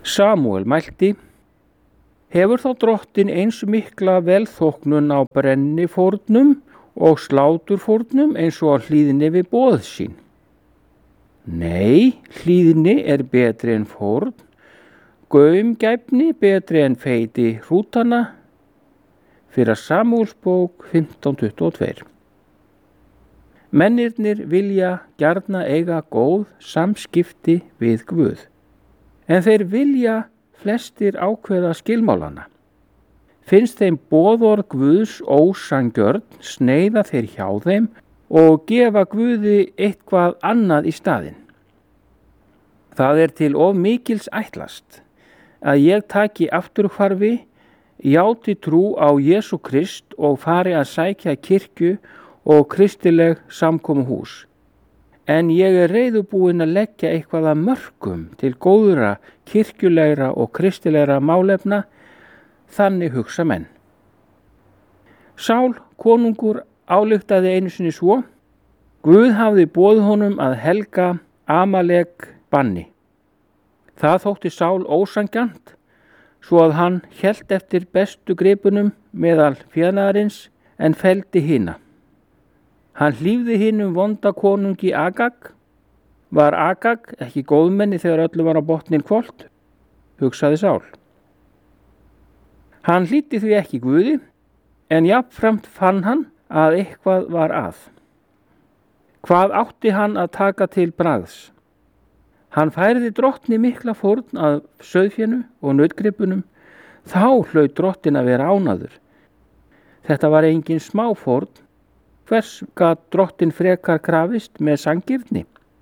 Samúel mælti: Hefur þá drottin eins mikla velþóknun á brennifórnum og sláturfórnum eins og á hlýðni við boð sín? Nei, hlýðni betri en fórn, gaumgæfni betri en feiti hrútana. Fyrra Samúelsbók 15:22. Mennirnir vilja gjarna eiga góð samskipti við Guð, en þeir vilja flestir ákveða skilmálana. Finnst þeim boðorð Guðs ósanngjörn, sneiða þeir hjá þeim og gefa Guði eitthvað annað í staðinn. Það til of mikils ætlast að ég taki afturhvarfi, játi trú á Jesú Krist og fari að sækja kirkju og kristileg samkomuhús. En ég reiðubúinn að leggja eitthvað að mörkum til góðra, kirkjulegra og kristilegra málefna, þannig hugsa menn. Sál konungur ályktaði einu sinni svo: Guð hafði boðið honum að helga Amalek banni. Það þótti Sál ósanngjarnt, svo að hann hélt eftir bestu gripunum meðal fénaðarins en felldi hina. Hann hlífði hinum vonda konungi Agag. Var Agag ekki góðmenni þegar öllu var á botninn hvolft? Hugsaði Sál. Hann hlýddi því ekki Guði, en jafnframt fann hann að eitthvað var að. Hvað átti hann að taka til bragðs? Hann færði drottni mikla fórn að sauðfénu og nautgripunum. Þá hlaut drottin að vera ánægður. Þetta var engin smá fórn. Hvers gat drottin frekar krafist með sanngirni?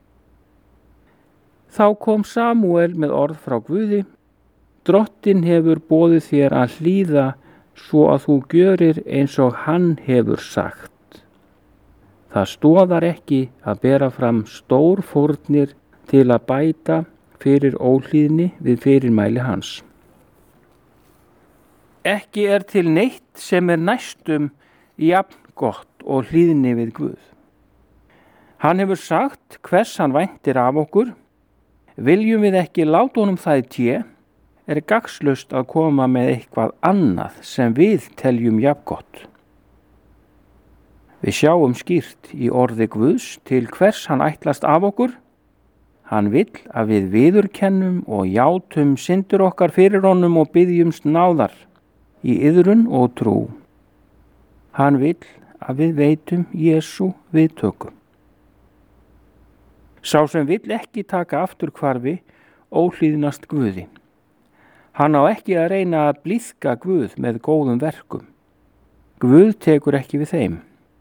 Þá kom Samúel með orð frá Guði: Drottin hefur boðið þér að hlýða svo að þú gjörir eins og hann hefur sagt. Það stoðar ekki að bera fram stór fórnir til að bæta fyrir óhlýðni við fyrirmæli hans. Ekki til neitt sem næstum jafn gott og hlýðni við Guð. Hann hefur sagt hvers hann væntir af okkur. Viljum við ekki láta honum það í té, gagnslaust að koma með eitthvað annað sem við teljum jafngott. Við sjáum skýrt í orði Guðs til hvers hann ætlast af okkur. Hann vill að við viðurkennum og játum syndir okkar fyrir honum og biðjumst náðar í iðrun og trú. Hann vill að við veitum Jesú viðtöku. Sá sem vill ekki taka afturhvarfi óhlýðnast Guði. Hann á ekki að reyna að blíðka Guð með góðum verkum. Guð tekur ekki við þeim.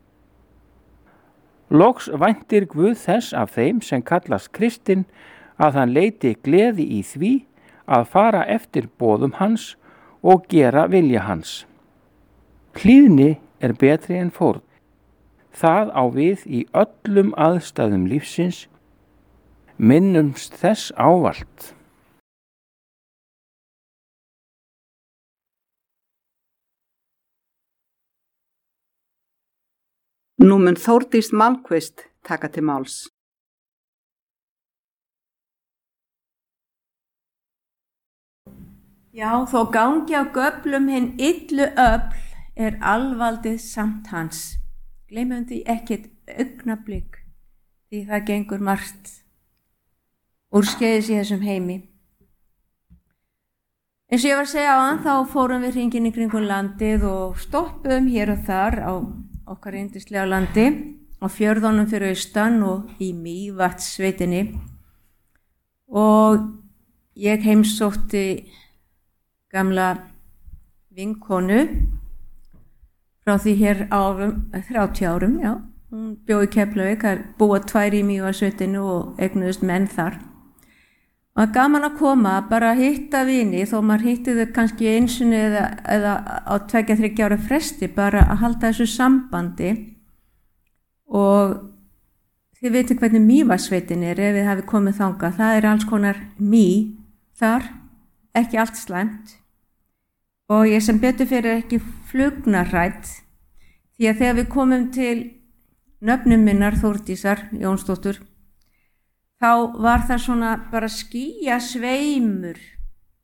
Loks væntir Guð þess af þeim sem kallast kristinn að hann leiti gleði í því að fara eftir boðum hans og gera vilja hans. Hlýðni betri en fórn. Það á við í öllum aðstæðum lífsins. Minnumst þess ávallt. Nú mun Þórdís Malmquist taka til máls. Já, þó gangi á göflum hinn illu öfl alvaldið samt hans. Gleymum því ekkert augnablik, því það gengur margt úrskeiðis í þessum heimi. Eins og ég var að segja áðan, þá fórum við hringinn í kringum landið og stoppuðum hér og þar á okkar yndislega landi, á fjörðunum fyrir austan og í Mývatnssveitinni. Og ég heimsótti gamla vinkonu frá því hér 30 árum, já. Hún bjó í Keflavík, búa 2 í Mývatnssveitinni og eignuðust menn þar. Og það gaman að koma, bara að hitta vini, þó maður hitti þau kannski einsunni eða á 2-3 ára fresti, bara að halda þessu sambandi. Og þið veitir hvernig Mývatnssveitin ef við hafi komið þangað. Það alls konar þar, ekki allt slæmt. Og ég sem betur fyrir ekki flugnarhrædd, því að þegar við komum til nöfnum minnar Þórdísar Jónsdóttur, þá var það svona bara skýjasveimur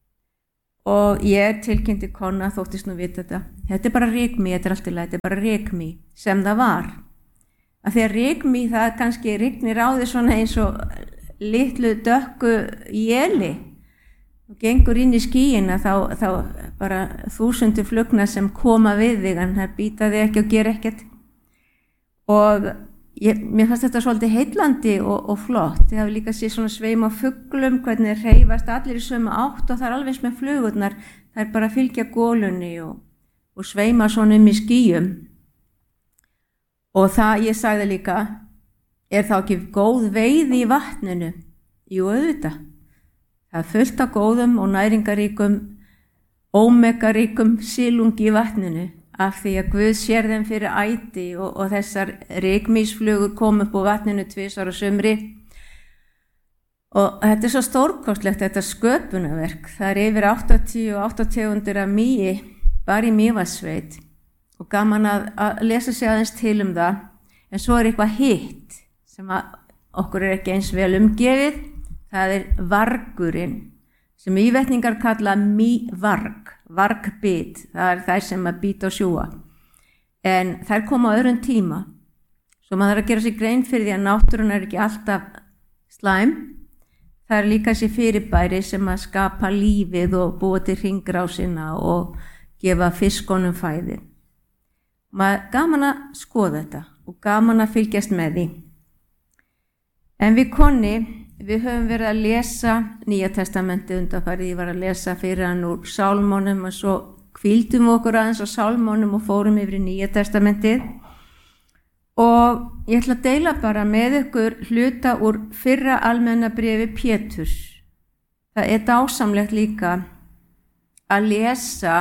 og ég tilkynnti kona, þóttist nú vita þetta bara rykmý, þetta allt í lagi, þetta bara rykmý sem það var. Af því að rykmý það kannski rignir á því svona eins og litlu dökku éli og gengur inn í skýina þá bara þúsundir flugna sem koma við þig en það býta þig ekki og gera ekkert. Og mér fannst þetta svolítið heillandi og flott. Ég hafi líka séð svona sveima fuglum, hvernig hreyfast allir í sömu átt og það alveg eins með flugurnar. Það bara fylgja golunni og sveima svona í skýjum. Og það, ég sagði líka, þá ekki góð veiði í vatninu? Jú, auðvitað. Það fullt af góðum og næringaríkum, ómegaríkum silungi í vatninu af því að Guð sér þeim fyrir æti og þessar rykmýsflugur kom upp á vatninu 2 ára sumri. Og þetta svo stórkostlegt, þetta sköpunarverk. Það yfir 88 tegundir af mýi, bara í Mývatnssveit. Og gaman að lesa sig aðeins til það, en svo eitthvað hitt sem okkur ekki eins vel umgefið, það vargurinn, sem ívetningar kalla mývarg, vargbit, það þær sem að bíta og sjúga. En þær koma á öðrum tíma, svo maður að gera sig grein fyrir því að náttúran ekki alltaf slæm, það líka þessi fyrirbæri sem að skapa lífið og búa til hringrásina og gefa fiskonum fæði. Maður gaman að skoða þetta og gaman að fylgjast með því. En við konni, við höfum verið að lesa Nýja testamentið undanfarið. Ég var að lesa fyrir hann úr Sálmónum og svo hvíldum okkur aðeins á Sálmónum og fórum yfir í Nýja testamentið. Og ég ætla að deila bara með ykkur hluta úr fyrra almenna bréfi Péturs. Það dásamlegt líka að lesa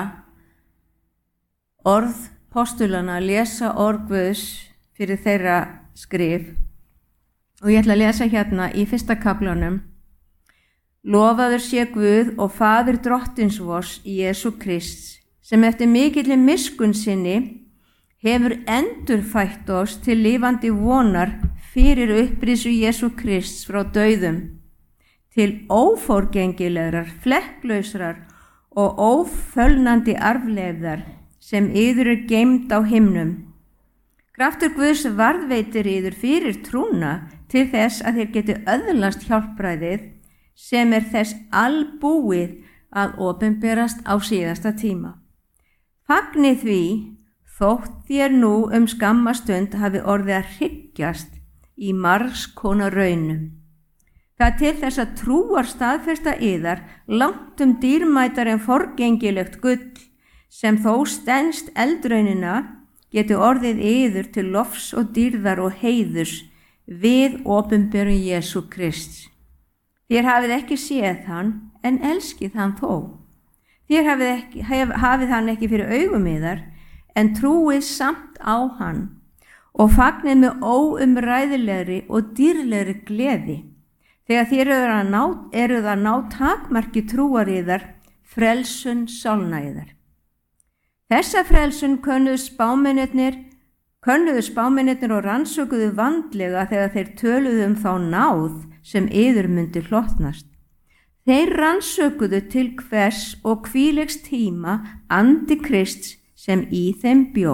orð postulana, að lesa orð Guðs fyrir þeirra skrif. Og ég ætla að lesa hérna í 1. kaflanum. Lofaður sé Guð og Faðir drottins vors Jesú Krists, sem eftir mikilli miskunn sinni hefur endurfætt oss til lifandi vonar fyrir upprisu Jesú Krists frá dauðum, til óforgengilegrar, flekklausrar og ófölnandi arfleifðar sem yður geymd á himnum. Kraftur Guðs varðveitir yður fyrir trúna til þess að þér geti öðlast hjálpræðið sem þess albúið að opinberast á síðasta tíma. Fagnið því, þótt þér nú skamma stund hafi orðið að hryggjast í margs konar raunum. Það til þess að trúar staðfesta yðar langt dýrmætar en forgengilegt gull, sem þó stenst eldraunina getur orðið yður til lofs og dýrðar og heiðurs við opinberun Jesú Krists. Þér hafið ekki séð hann, en elskið hann þó. Þér hafið hann ekki fyrir augum yðar, en trúið samt á hann og fagnið með óumræðilegri og dýrlegri gleði, þegar þér eruð að ná takmarki trúar yðar, frelsun sálna yðar. Þessa frelsun könnuðu spámennirnir og rannsökuðu vandlega þegar þeir töluðu þá náð sem yður myndi hlotnast. Þeir rannsökuðu til hvers og hvílegs tíma andi Krists sem í þeim bjó,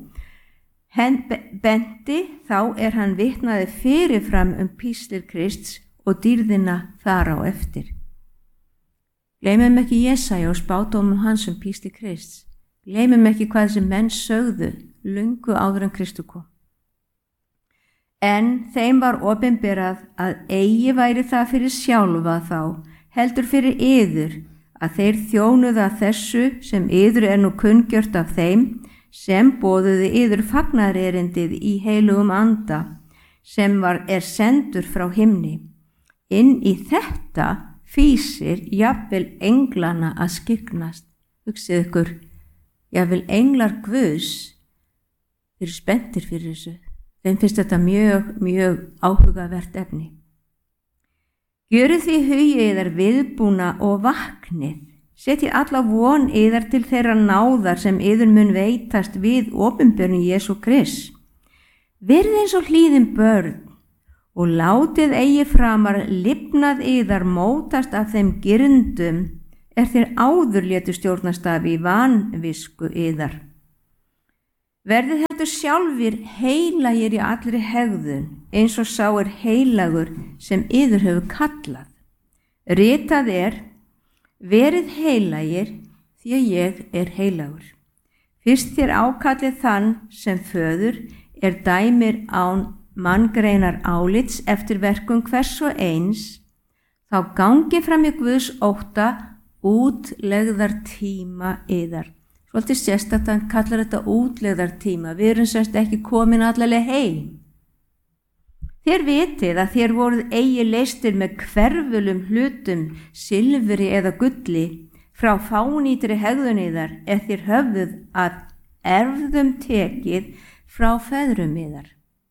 benti þá hann vitnaði fyrirfram píslir Krists og dýrðina þar á eftir. Gleymum ekki Jesaja og spádómum hans písli Krists. Gleymum ekki hvað sem menn sögðu löngu áður en Kristur kom. En þeim var opinberað að eigi væri það fyrir sjálfa þá, heldur fyrir yður, að þeir þjónuðu að þessu sem yður nú kunngjört af þeim, sem boðuðu yður fagnaðarerindið í heilugum anda, sem sendur frá himni. Inn í þetta fýsir jafnvel englana að skyggnast. Hugsið ykkur, jafnvel englar Guðs eru spenntir fyrir þessu. Þeim finnst þetta mjög áhugavert efni. Gjörið því hugið yðar viðbúna og vaknið. Setjið alla von yðar til þeirra náðar sem yður mun veitast við opinberun Jesú Krists. Verið eins og hlýðin börn og látið eigi framar lifnað yðar mótast af þeim girndum þér áður létu stjórnastafi í vanvisku yðar. Verðið heldur sjálfir heilagir í allri hegðun, eins og sá heilagur sem yður hefur kallað. Ritað verið heilagir því að ég heilagur. Fyrst þér ákallið þann sem föður dæmir án manngreinar álits eftir verkum hvers og eins, þá gangi fram í Guðs ótta útlegðar tíma yðar. Svolítið sérstakt að hann kallar þetta útlegðar tíma. Við erum sérst ekki komin allalega heim. Þér vitið að þér voruð eigi leystir með hverfulum hlutum, silfri eða gulli, frá fánýtri hegðun yðar, þér höfðuð að erfðum tekið frá feðrum yðar.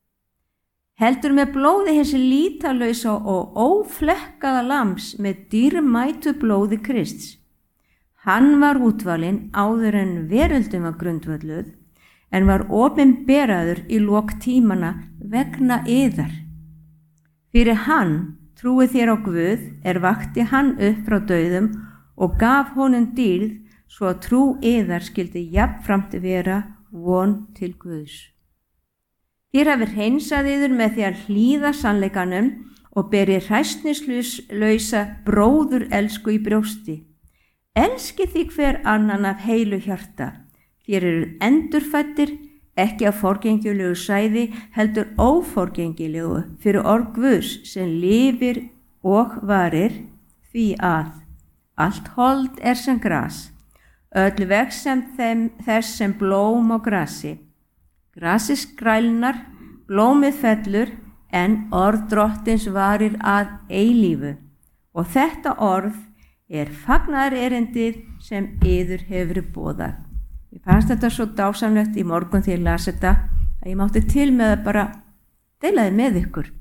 Heldur með blóði hins lítalausa og óflekkaða lambs með dýrmætu blóði Krists. Hann var útvalinn áður en veröldin var grundvölluð, en var opinberaður í lok tímana vegna yðar. Fyrir hann trúið þér á Guð vakti hann upp frá dauðum og gaf honum dýrð svo að trú yðar skyldi jafnframt vera von til Guðs. Þér hafið hreinsað yður með því að hlýða sannleikanum og berið hræsnislausa bróður elsku í brjósti. Elskið því hver annan af heilu hjarta. Þér endurfæddir, ekki af forgengilegu sæði, heldur óforgengilegu fyrir orð Guðs sem lifir og varir, því að allt hold sem gras, öll vex sem þess sem blóm á grasi. Grasi skrælnar, blómið fellur, en orð Drottins varir að eilífu. Og þetta orð fagnaðarerindið sem yður hefur boðað. Ég fannst þetta svo dásamlegt í morgun þegar ég las þetta að ég mátti til með að bara deila þið með ykkur.